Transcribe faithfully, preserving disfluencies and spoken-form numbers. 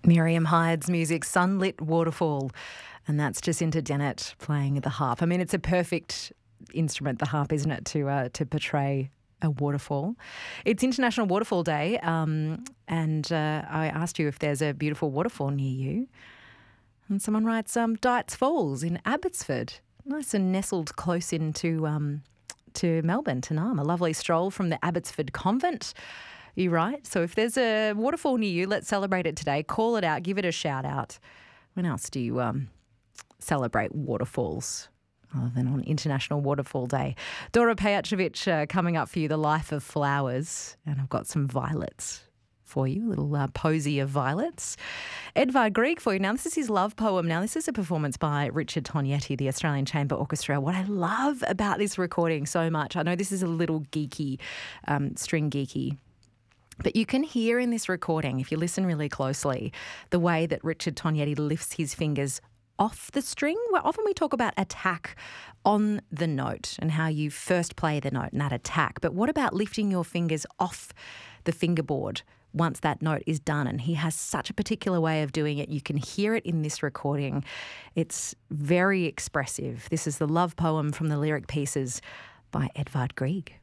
Miriam Hyde's music, Sunlit Waterfall, and that's Jacinta Dennett playing the harp. I mean, it's a perfect instrument, the harp, isn't it, to uh, to portray a waterfall. It's International Waterfall Day, um, and uh, I asked you if there's a beautiful waterfall near you, and someone writes, um, Dights Falls in Abbotsford, nice and nestled close into um, to Melbourne, to Naarm. A lovely stroll from the Abbotsford Convent. You right? So if there's a waterfall near you, let's celebrate it today. Call it out, give it a shout out. When else do you um, celebrate waterfalls other than on International Waterfall Day? Dora Pejacevic uh, coming up for you, The Life of Flowers, and I've got some violets for you, a little uh, posy of violets. Edvard Grieg for you. Now, this is his love poem. Now, this is a performance by Richard Tognetti, the Australian Chamber Orchestra. What I love about this recording so much, I know this is a little geeky, um, string geeky, but you can hear in this recording, if you listen really closely, the way that Richard Tognetti lifts his fingers off the string. Well, often we talk about attack on the note and how you first play the note and that attack. But what about lifting your fingers off the fingerboard once that note is done? And he has such a particular way of doing it. You can hear it in this recording. It's very expressive. This is the love poem from the Lyric Pieces by Edvard Grieg.